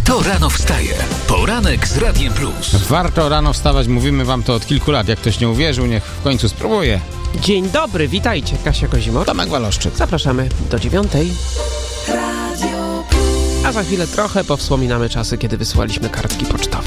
To rano wstaje. Poranek z Radiem Plus. Warto rano wstawać, mówimy wam to od kilku lat. Jak ktoś nie uwierzył, niech w końcu spróbuje. Dzień dobry, witajcie. Kasia Kozimor. Tomek Waloszczyk. Zapraszamy do 9. A za chwilę trochę powspominamy czasy, kiedy wysyłaliśmy kartki pocztowe.